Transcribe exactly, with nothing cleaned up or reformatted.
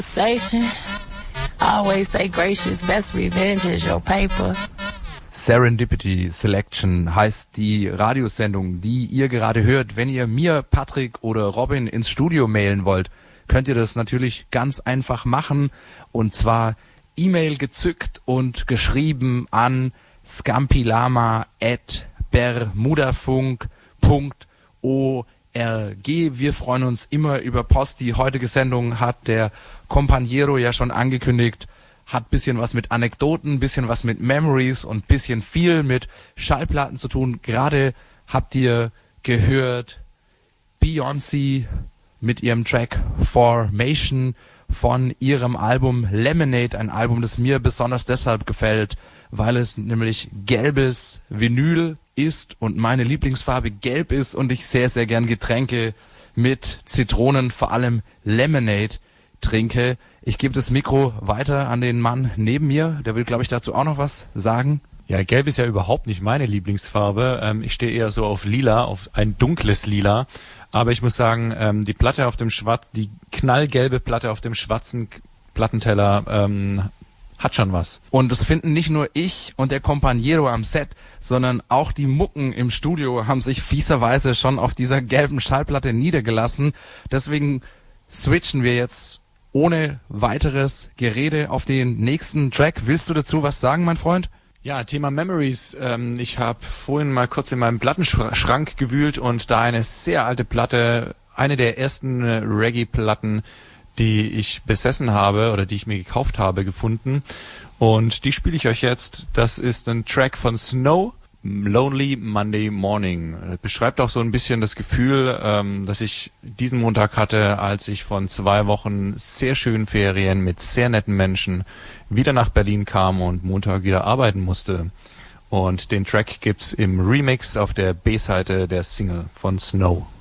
conversation. Always stay gracious. Best revenge is your paper. Serendipity Selection heißt die Radiosendung, die ihr gerade hört. Wenn ihr mir, Patrick oder Robin ins Studio mailen wollt, könnt ihr das natürlich ganz einfach machen. Und zwar E-Mail gezückt und geschrieben an scampilama at bermudafunk punkt org. Wir freuen uns immer über Post. Die heutige Sendung hat der Companiero ja schon angekündigt. Hat bisschen was mit Anekdoten, bisschen was mit Memories und bisschen viel mit Schallplatten zu tun. Gerade habt ihr gehört Beyoncé mit ihrem Track Formation von ihrem Album Lemonade, ein Album, das mir besonders deshalb gefällt, weil es nämlich gelbes Vinyl ist und meine Lieblingsfarbe gelb ist und ich sehr, sehr gern Getränke mit Zitronen, vor allem Lemonade, trinke. Ich gebe das Mikro weiter an den Mann neben mir. Der will, glaube ich, dazu auch noch was sagen. Ja, gelb ist ja überhaupt nicht meine Lieblingsfarbe. Ähm, ich stehe eher so auf lila, auf ein dunkles Lila. Aber ich muss sagen, ähm, die Platte auf dem Schwarz, die knallgelbe Platte auf dem schwarzen Plattenteller ähm, hat schon was. Und das finden nicht nur ich und der Companiero am Set, sondern auch die Mucken im Studio haben sich fieserweise schon auf dieser gelben Schallplatte niedergelassen. Deswegen switchen wir jetzt ohne weiteres Gerede auf den nächsten Track. Willst du dazu was sagen, mein Freund? Ja, Thema Memories. Ähm, ich habe vorhin mal kurz in meinem Plattenschrank gewühlt und da eine sehr alte Platte, eine der ersten Reggae-Platten, die ich besessen habe oder die ich mir gekauft habe, gefunden. Und die spiele ich euch jetzt. Das ist ein Track von Snow, Lonely Monday Morning. Das beschreibt auch so ein bisschen das Gefühl, ähm, das ich diesen Montag hatte, als ich von zwei Wochen sehr schönen Ferien mit sehr netten Menschen wieder nach Berlin kam und Montag wieder arbeiten musste. Und den Track gibt's im Remix auf der B-Seite der Single von Snow.